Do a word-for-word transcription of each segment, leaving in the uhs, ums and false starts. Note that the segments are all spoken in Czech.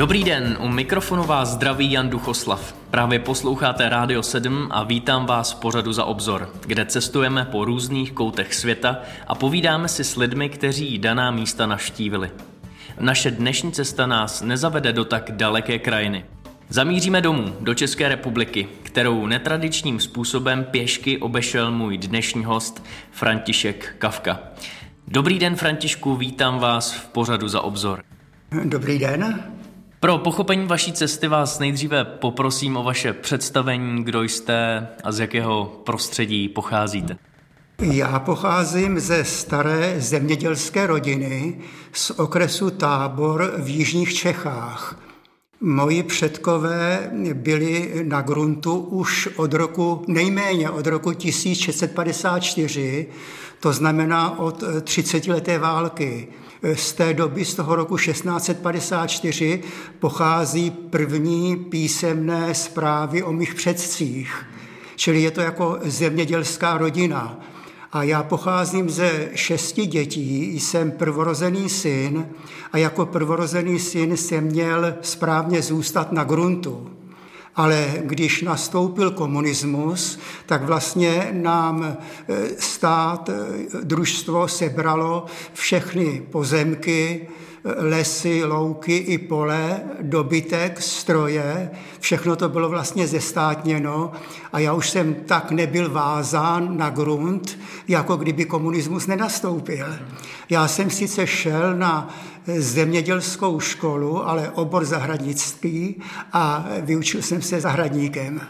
Dobrý den, u mikrofonu vás zdraví Jan Duchoslav. Právě posloucháte Rádio sedm a vítám vás v pořadu Za obzor, kde cestujeme po různých koutech světa a povídáme si s lidmi, kteří daná místa navštívili. Naše dnešní cesta nás nezavede do tak daleké krajiny. Zamíříme domů, do České republiky, kterou netradičním způsobem pěšky obešel můj dnešní host František Kafka. Dobrý den, Františku, vítám vás v pořadu Za obzor. Dobrý den. Pro pochopení vaší cesty vás nejdříve poprosím o vaše představení, kdo jste a z jakého prostředí pocházíte. Já pocházím ze staré zemědělské rodiny z okresu Tábor v jižních Čechách. Moji předkové byli na gruntu už od roku, nejméně od roku tisíc šest set padesát čtyři, to znamená od třicetileté války. Z té doby, z toho roku šestnáct set padesát čtyři, pochází první písemné zprávy o mých předcích. Čili je to jako zemědělská rodina. A já pocházím ze šesti dětí, jsem prvorozený syn a jako prvorozený syn jsem měl správně zůstat na gruntu. Ale když nastoupil komunismus, tak vlastně nám stát, družstvo sebralo všechny pozemky, lesy, louky i pole, dobytek, stroje, všechno to bylo vlastně zestátněno a já už jsem tak nebyl vázán na grunt, jako kdyby komunismus nenastoupil. Já jsem sice šel na zemědělskou školu, ale obor zahradnictví a vyučil jsem se zahradníkem.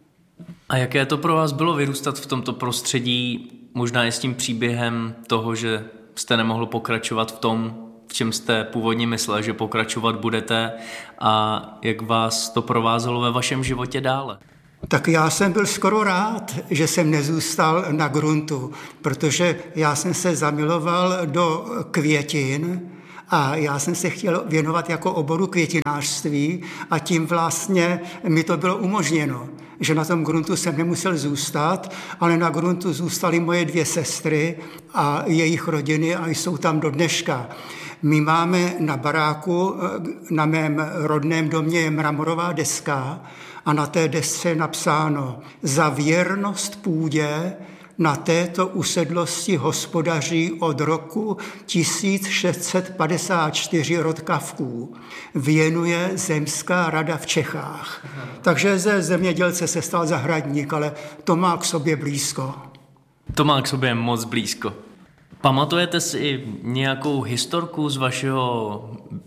A jaké to pro vás bylo vyrůstat v tomto prostředí, možná i s tím příběhem toho, že jste nemohl pokračovat v tom, v čem jste původně myslel, že pokračovat budete, a jak vás to provázelo ve vašem životě dále? Tak já jsem byl skoro rád, že jsem nezůstal na gruntu, protože já jsem se zamiloval do květin a já jsem se chtěl věnovat jako oboru květinářství a tím vlastně mi to bylo umožněno, že na tom gruntu jsem nemusel zůstat, ale na gruntu zůstaly moje dvě sestry a jejich rodiny a jsou tam do dneška. My máme na baráku, na mém rodném domě je mramorová deska a na té desce je napsáno: za věrnost půdě na této usedlosti hospodaří od roku tisíc šest set padesát čtyři rod Kafků. Věnuje Zemská rada v Čechách. Takže ze zemědělce se stal zahradník, ale to má k sobě blízko. To má k sobě moc blízko. Pamatujete si nějakou historku z vašeho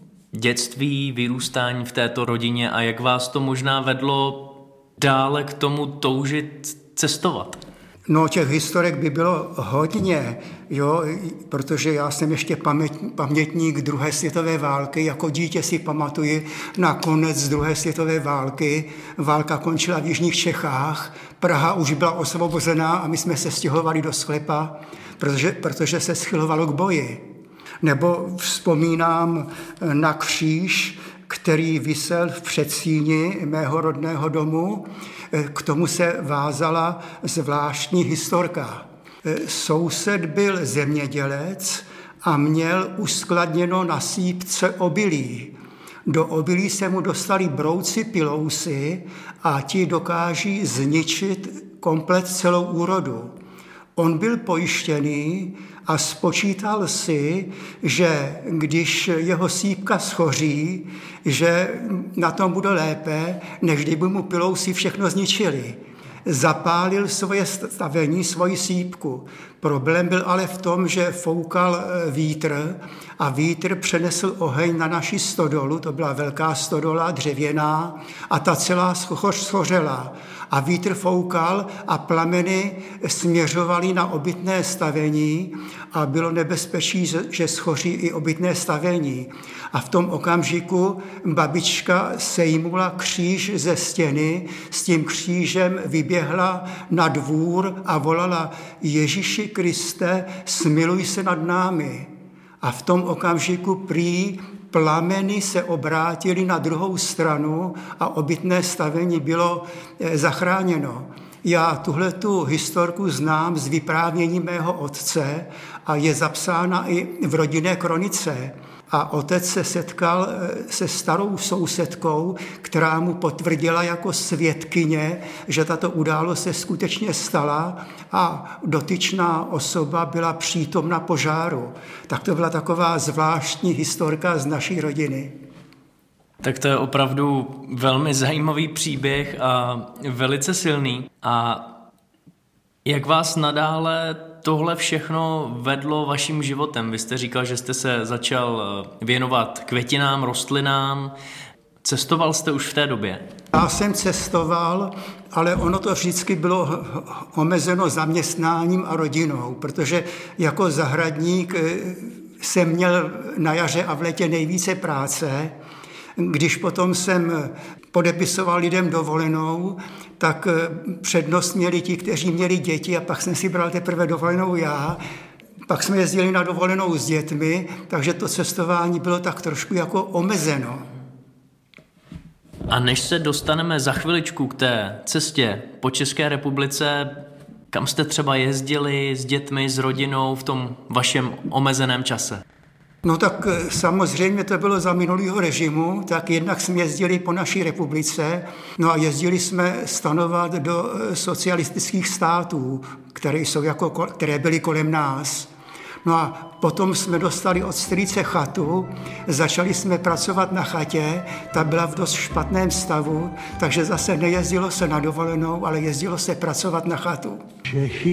dětství, vyrůstání v této rodině a jak vás to možná vedlo dále k tomu toužit cestovat? No, těch historek by bylo hodně, jo, protože já jsem ještě paměť, pamětník druhé světové války, jako dítě si pamatuji na konec druhé světové války. Válka končila v jižních Čechách, Praha už byla osvobozená a my jsme se stěhovali do sklepa, protože, protože se schylovalo k boji. Nebo vzpomínám na kříž, který visel v předsíni mého rodného domu. K tomu se vázala zvláštní historka. Soused byl zemědělec a měl uskladněno na sýpce obilí. Do obilí se mu dostali brouci pilousy a ti dokáží zničit komplet celou úrodu. On byl pojištěný a spočítal si, že když jeho sýpka schoří, že na tom bude lépe, než kdyby mu pilousy všechno zničili. Zapálil svoje stavení, svoji sýpku. Problém byl ale v tom, že foukal vítr a vítr přenesl oheň na naši stodolu, to byla velká stodola, dřevěná, a ta celá schořela. A vítr foukal a plameny směřovaly na obytné stavení a bylo nebezpečí, že schoří i obytné stavení. A v tom okamžiku babička sejmula kříž ze stěny, s tím křížem vyběhla na dvůr a volala: Ježíši Kriste, smiluj se nad námi. A v tom okamžiku prý plameny se obrátily na druhou stranu a obytné stavení bylo zachráněno. Já tuhletu historku znám z vyprávění mého otce a je zapsána i v rodinné kronice. a otec se setkal se starou sousedkou, která mu potvrdila jako svědkyně, že tato událost se skutečně stala a dotyčná osoba byla přítomna požáru. Tak to byla taková zvláštní historka z naší rodiny. Tak to je opravdu velmi zajímavý příběh a velice silný. A jak vás nadále tohle všechno vedlo vaším životem? Vy jste říkal, že jste se začal věnovat květinám, rostlinám. Cestoval jste už v té době? Já jsem cestoval, ale ono to vždycky bylo omezeno zaměstnáním a rodinou, protože jako zahradník jsem měl na jaře a v létě nejvíce práce. Když potom jsem podepisoval lidem dovolenou, tak přednost měli ti, kteří měli děti a pak jsem si bral teprve dovolenou já. Pak jsme jezdili na dovolenou s dětmi, takže to cestování bylo tak trošku jako omezeno. A než se dostaneme za chviličku k té cestě po České republice, kam jste třeba jezdili s dětmi, s rodinou v tom vašem omezeném čase? No tak samozřejmě to bylo za minulého režimu, tak jednak jsme jezdili po naší republice, no a jezdili jsme stanovat do socialistických států, které, jsou jako, které byly kolem nás. No a potom jsme dostali od strýce chatu, začali jsme pracovat na chatě, ta byla v dost špatném stavu, takže zase nejezdilo se na dovolenou, ale jezdilo se pracovat na chatu. Čechy